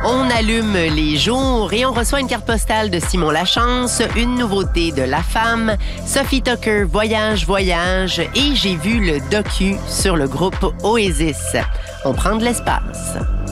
On allume les jours et on reçoit une carte postale de Simon Lachance, une nouveauté de La Femme, Sophie Tucker, Voyage, Voyage et j'ai vu le docu sur le groupe Oasis. On prend de l'espace.